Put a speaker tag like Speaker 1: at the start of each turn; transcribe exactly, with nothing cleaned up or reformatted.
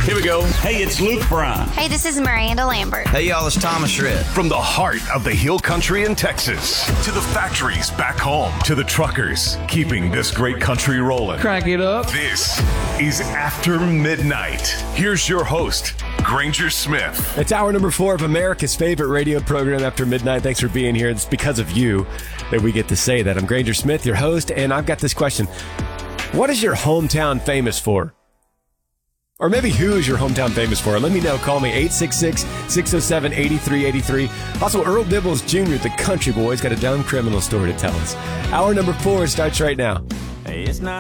Speaker 1: Here we go. Hey, it's Luke Bryan.
Speaker 2: Hey, this is Miranda Lambert.
Speaker 3: Hey, y'all, it's Thomas Shred.
Speaker 4: From the heart of the Hill Country in Texas to the factories back home to the truckers keeping this great country rolling.
Speaker 5: Crack it up.
Speaker 4: This is After Midnight. Here's your host, Granger Smith.
Speaker 6: It's hour number four of America's favorite radio program, After Midnight. Thanks for being here. It's because of you that we get to say that. I'm Granger Smith, your host, and I've got this question. What is your hometown famous for? Or maybe who is your hometown famous for? Let me know. Call me eight six six, six oh seven, eight three eight three. Also, Earl Dibbles Junior, the country boy, has got a dumb criminal story to tell us. Hour number four starts right now.
Speaker 3: Hey, it's not